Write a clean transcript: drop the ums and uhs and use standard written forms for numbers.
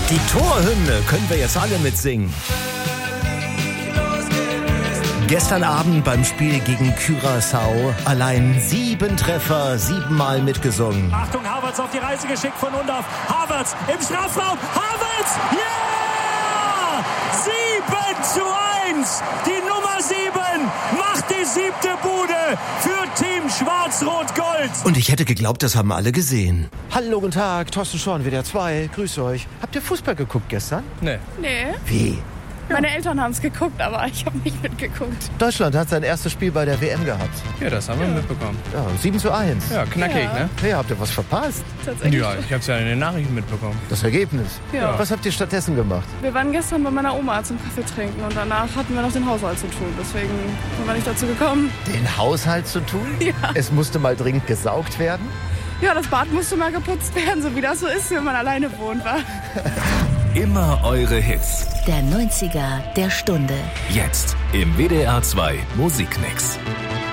Die Torhymne können wir jetzt alle mitsingen. Gestern Abend beim Spiel gegen Curaçao allein 7 Treffer, 7-mal mitgesungen. Achtung, Havertz auf die Reise geschickt von Undav. Havertz im Strafraum. Havertz! Ja! 7:1. Die Nummer 7 macht die 7. Bude für Team Schwarz-Rot-Gold. Und ich hätte geglaubt, das haben alle gesehen. Hallo, guten Tag, Thorsten Schorn, WDR 2, grüß euch. Habt ihr Fußball geguckt gestern? Nee. Wie? Meine Eltern haben es geguckt, aber ich habe nicht mitgeguckt. Deutschland hat sein erstes Spiel bei der WM gehabt. Ja, das haben wir mitbekommen. Ja, 7:1. Ja, knackig, Ja. ne? Hey, habt ihr was verpasst? Tatsächlich. Ja, ich hab's ja in den Nachrichten mitbekommen. Das Ergebnis. Ja. Was habt ihr stattdessen gemacht? Wir waren gestern bei meiner Oma zum Kaffee trinken und danach hatten wir noch den Haushalt zu tun. Deswegen sind wir nicht dazu gekommen. Den Haushalt zu tun? Ja. Es musste mal dringend gesaugt werden? Ja, das Bad musste mal geputzt werden, so wie das so ist, wenn man alleine wohnt, wa? Immer eure Hits. Der 90er der Stunde. Jetzt im WDR 2 Musikmix.